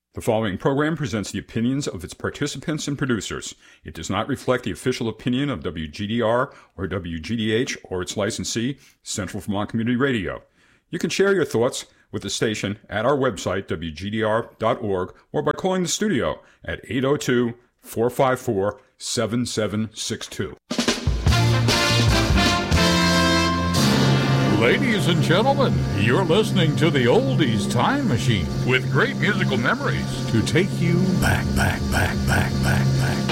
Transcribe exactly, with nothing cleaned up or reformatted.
The following program presents the opinions of its participants and producers. It does not reflect the official opinion of W G D R or W G D H or its licensee, Central Vermont Community Radio. You can share your thoughts with the station at our website, W G D R dot org, or by calling the studio at eight oh two, four five four, seven seven six two. Ladies and gentlemen, you're listening to the Oldies Time Machine with great musical memories to take you back, back, back, back, back, back.